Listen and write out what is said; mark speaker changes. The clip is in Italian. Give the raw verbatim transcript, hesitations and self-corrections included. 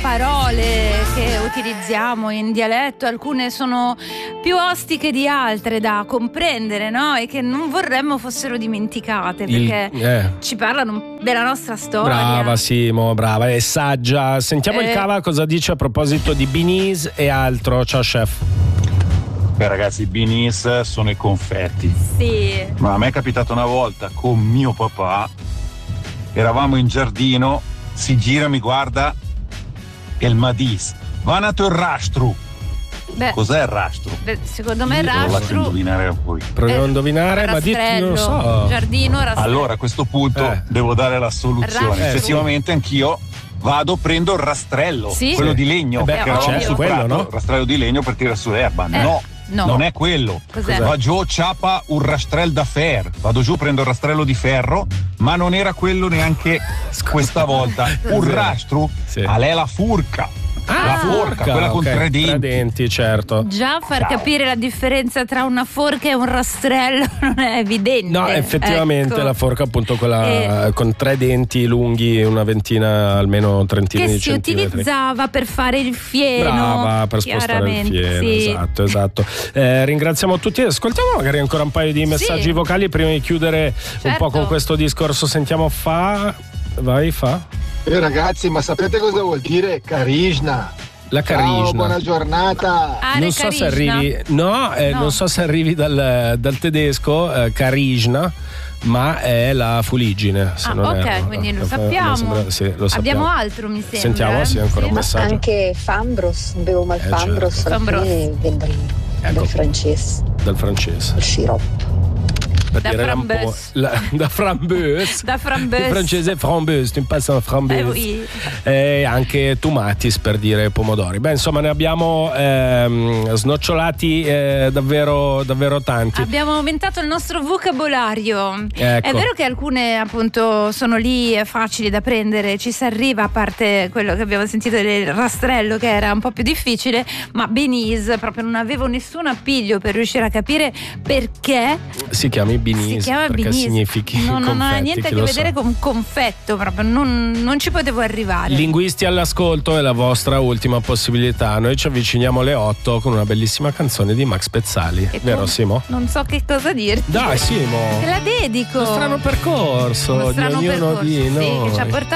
Speaker 1: parole che utilizziamo in dialetto, alcune sono più ostiche di altre da comprendere, no? E che non vorremmo fossero dimenticate, perché
Speaker 2: il, eh.
Speaker 1: ci parlano della nostra storia.
Speaker 2: Brava Simo, brava, è saggia. Sentiamo eh. il Cava cosa dice a proposito di Beanies e altro. Ciao chef.
Speaker 3: Beh ragazzi, i Beanies sono i confetti.
Speaker 1: Sì.
Speaker 3: Ma a me è capitato una volta con mio papà, eravamo in giardino, si gira, mi guarda e il Madis. Vanato il rastru.
Speaker 1: Beh,
Speaker 3: cos'è il rastru?
Speaker 1: Beh, secondo me il
Speaker 3: Lo lascio
Speaker 1: rastru.
Speaker 3: indovinare a voi.
Speaker 2: Proviamo a
Speaker 1: Eh,
Speaker 2: indovinare, ma dite, non lo so.
Speaker 1: Giardino, rastrello.
Speaker 3: Allora a questo punto
Speaker 2: Eh.
Speaker 3: devo dare la soluzione.
Speaker 1: Rastru.
Speaker 3: Effettivamente anch'io vado, prendo il rastrello,
Speaker 1: Sì.
Speaker 3: quello
Speaker 2: Sì.
Speaker 3: di legno,
Speaker 2: Eh beh,
Speaker 3: perché eravamo
Speaker 1: certo,
Speaker 3: sul
Speaker 2: quello,
Speaker 3: prato,
Speaker 2: no?
Speaker 3: rastrello di legno per tirare su l'erba.
Speaker 1: Eh.
Speaker 3: No.
Speaker 1: No.
Speaker 3: Non è quello.
Speaker 1: Cos'è?
Speaker 3: Va giù, ciapa un rastrello da fer. Vado giù, prendo il rastrello di ferro, ma non era quello neanche questa volta. Un rastru,
Speaker 2: Sì.
Speaker 3: a lei la furca.
Speaker 2: Ah,
Speaker 3: la forca, quella con
Speaker 2: ok,
Speaker 3: tre denti.
Speaker 2: Tre denti, certo.
Speaker 1: Già far
Speaker 3: Ciao.
Speaker 1: capire la differenza tra una forca e un rastrello non è evidente.
Speaker 2: No, effettivamente
Speaker 1: ecco.
Speaker 2: la forca appunto quella
Speaker 1: Eh.
Speaker 2: con tre denti lunghi, una ventina, almeno trentina
Speaker 1: Che
Speaker 2: di
Speaker 1: si
Speaker 2: centimetri.
Speaker 1: utilizzava per fare il fieno.
Speaker 2: Brava, per spostare il fieno,
Speaker 1: sì.
Speaker 2: esatto, esatto. Eh, ringraziamo tutti, ascoltiamo magari ancora un paio di messaggi
Speaker 1: Sì.
Speaker 2: vocali prima di chiudere un
Speaker 1: Certo.
Speaker 2: po' con questo discorso. Sentiamo Fa, vai Fa.
Speaker 4: Eh ragazzi, ma sapete cosa vuol dire Karishna?
Speaker 2: La
Speaker 4: Ciao,
Speaker 2: Karishna.
Speaker 4: buona giornata.
Speaker 1: Are
Speaker 2: Non so se
Speaker 1: Karishna?
Speaker 2: arrivi, no, eh,
Speaker 1: No.
Speaker 2: non so se arrivi dal, dal tedesco, eh, Karishna, ma è la fuliggine. Se
Speaker 1: Ah,
Speaker 2: non
Speaker 1: ok,
Speaker 2: erro.
Speaker 1: quindi lo
Speaker 2: Eh,
Speaker 1: sappiamo.
Speaker 2: mi sembra- sì, lo sappiamo.
Speaker 1: Abbiamo altro, mi sembra.
Speaker 2: Sentiamo,
Speaker 1: eh?
Speaker 2: sì, ancora un messaggio.
Speaker 5: Anche Fambros, bevo mal
Speaker 2: Eh,
Speaker 5: Fambros,
Speaker 2: certo.
Speaker 5: alla
Speaker 1: Fambros.
Speaker 5: fine viene dal,
Speaker 2: Ecco.
Speaker 5: dal francese,
Speaker 2: Dal francese.
Speaker 5: il sciroppo.
Speaker 2: Per
Speaker 1: Da
Speaker 2: dire un po'-
Speaker 1: frambeuse.
Speaker 2: la- da frambeuse.
Speaker 1: Da frambeuse.
Speaker 2: In francese frambeuse, tu passi una frambeuse.
Speaker 1: Eh, oui.
Speaker 2: E anche tomatis per dire pomodori. Beh, insomma, ne abbiamo ehm, snocciolati eh, davvero, davvero tanti.
Speaker 1: Abbiamo aumentato il nostro vocabolario.
Speaker 2: Ecco.
Speaker 1: È vero che alcune appunto sono lì eh, facili da prendere, ci si arriva, a parte quello che abbiamo sentito del rastrello che era un po' più difficile, ma Beanies proprio non avevo nessun appiglio per riuscire a capire perché
Speaker 2: Si chiami Beanies,
Speaker 1: si chiama
Speaker 2: perché
Speaker 1: Beanies.
Speaker 2: significhi
Speaker 1: No, non ha
Speaker 2: confetti,
Speaker 1: niente a
Speaker 2: chi
Speaker 1: che
Speaker 2: lo
Speaker 1: vedere
Speaker 2: sa.
Speaker 1: con confetto, proprio non, non ci potevo arrivare.
Speaker 2: Linguisti all'ascolto è la vostra ultima possibilità. Noi ci avviciniamo alle otto con una bellissima canzone di Max Pezzali.
Speaker 1: E tu?
Speaker 2: Vero Simo?
Speaker 1: Non so che cosa dirti.
Speaker 2: Dai Simo!
Speaker 1: Te la dedico.
Speaker 2: Uno strano percorso
Speaker 1: Uno
Speaker 2: di
Speaker 1: strano
Speaker 2: ognuno
Speaker 1: percorso,
Speaker 2: di
Speaker 1: sì,
Speaker 2: noi.
Speaker 1: che ci ha portato